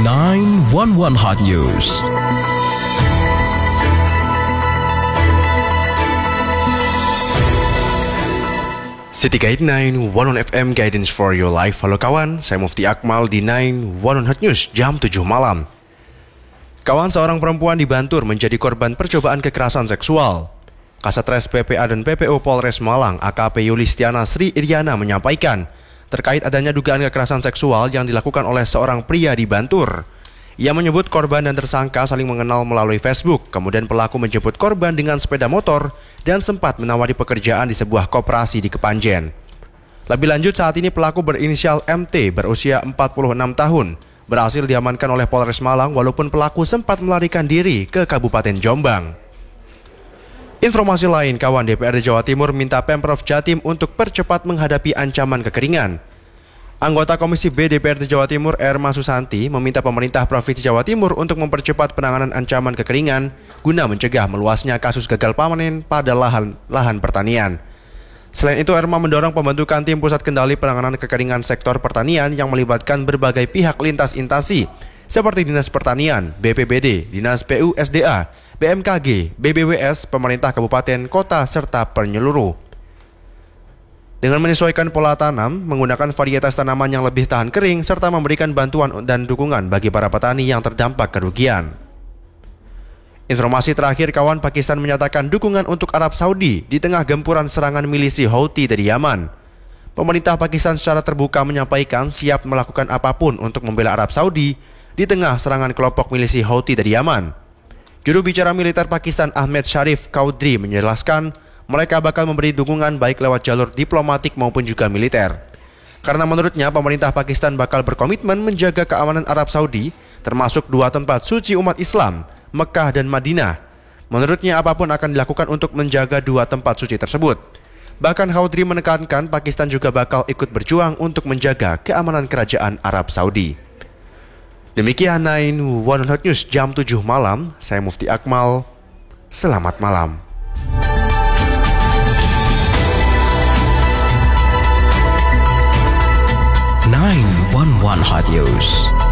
911 Hot News. City Guide 911 FM Guidance for Your Life. Halo kawan, saya Mufti Akmal di 911 Hot News jam 7 malam. Kawan, seorang perempuan di Bantul menjadi korban percobaan kekerasan seksual. Kasatres PPA dan PPO Polres Malang AKP Yulistiana Sri Iryana menyampaikan terkait adanya dugaan kekerasan seksual yang dilakukan oleh seorang pria di Bantul. Ia menyebut korban dan tersangka saling mengenal melalui Facebook, kemudian pelaku menjemput korban dengan sepeda motor dan sempat menawari pekerjaan di sebuah koperasi di Kepanjen. Lebih lanjut, saat ini pelaku berinisial MT berusia 46 tahun berhasil diamankan oleh Polres Malang walaupun pelaku sempat melarikan diri ke Kabupaten Jombang. Informasi lain, kawan, DPRD Jawa Timur minta Pemprov Jatim untuk percepat menghadapi ancaman kekeringan. Anggota Komisi B DPRD Jawa Timur Erma Susanti meminta pemerintah Provinsi Jawa Timur untuk mempercepat penanganan ancaman kekeringan guna mencegah meluasnya kasus gagal panen pada lahan pertanian. Selain itu, Erma mendorong pembentukan tim pusat kendali penanganan kekeringan sektor pertanian yang melibatkan berbagai pihak lintas instansi seperti Dinas Pertanian, BPBD, Dinas PU/SDA, BMKG, BBWS, pemerintah kabupaten, kota, serta penyeluruh. Dengan menyesuaikan pola tanam, menggunakan varietas tanaman yang lebih tahan kering, serta memberikan bantuan dan dukungan bagi para petani yang terdampak kerugian. Informasi terakhir, kawan, Pakistan menyatakan dukungan untuk Arab Saudi di tengah gempuran serangan milisi Houthi dari Yaman. Pemerintah Pakistan secara terbuka menyampaikan siap melakukan apapun untuk membela Arab Saudi di tengah serangan kelompok milisi Houthi dari Yaman. Juru bicara militer Pakistan Ahmed Sharif Qaudri menjelaskan mereka bakal memberi dukungan baik lewat jalur diplomatik maupun juga militer. Karena menurutnya pemerintah Pakistan bakal berkomitmen menjaga keamanan Arab Saudi, termasuk dua tempat suci umat Islam, Mekah dan Madinah. Menurutnya apapun akan dilakukan untuk menjaga dua tempat suci tersebut. Bahkan Qaudri menekankan Pakistan juga bakal ikut berjuang untuk menjaga keamanan kerajaan Arab Saudi. Demikian 911 Hot News jam 7 malam. Saya Mufti Akmal. Selamat malam. One Hot News.